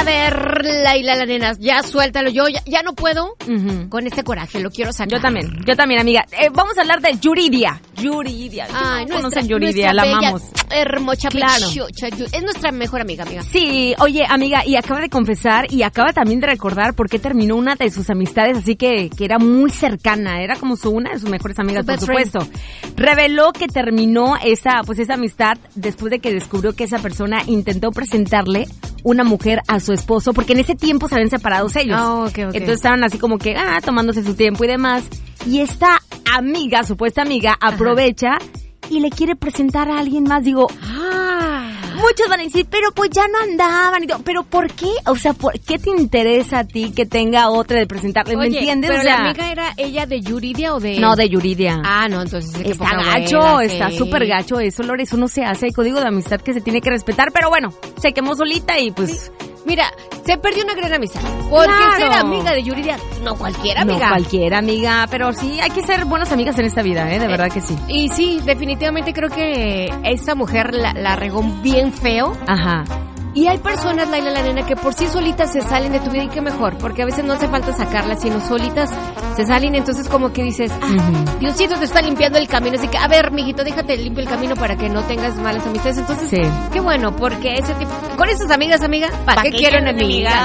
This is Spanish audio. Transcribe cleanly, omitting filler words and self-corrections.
A ver, Laila, la nena, ya suéltalo. Yo ya no puedo con este coraje, lo quiero sacar. Yo también, amiga. Vamos a hablar de Yuridia. Ay, no conocen Yuridia, la amamos. Hermosa, claro. Es nuestra mejor amiga. Sí, oye, amiga, y acaba de confesar y acaba también de recordar por qué terminó una de sus amistades, así que era muy cercana, era como una de sus mejores amigas, por supuesto. Reveló que terminó esa amistad después de que descubrió que esa persona intentó presentarle una mujer a su esposo, porque en ese tiempo se habían separado ellos. Okay. Entonces estaban así como que, tomándose su tiempo y demás. Y esta amiga, supuesta amiga, aprovecha y le quiere presentar a alguien más. Digo, muchos van a decir, pero pues ya no andaban. Pero ¿por qué? O sea, ¿por qué te interesa a ti que tenga otra de presentarle? ¿Me entiendes? Pero la amiga era ella de Yuridia o de... No, de Yuridia. No, entonces... Está gacho, está súper gacho eso, Lore, eso no se hace. Hay código de amistad que se tiene que respetar, pero bueno, se quemó solita y pues... Sí. Mira, se perdió una gran amistad. Porque ser amiga de Yuridia, no cualquiera amiga, pero sí, hay que ser buenas amigas en esta vida, de verdad que sí. Y sí, definitivamente creo que esta mujer la regó bien feo. Ajá. Y hay personas, Laila, la nena, que por sí solitas se salen de tu vida y qué mejor, porque a veces no hace falta sacarlas, sino solitas se salen, entonces como que dices, Diosito te está limpiando el camino, así que, a ver, mijito, déjate limpio el camino para que no tengas malas amistades. Entonces, qué bueno, porque ese tipo, con esas amigas, amiga, ¿para qué quiero enemigas?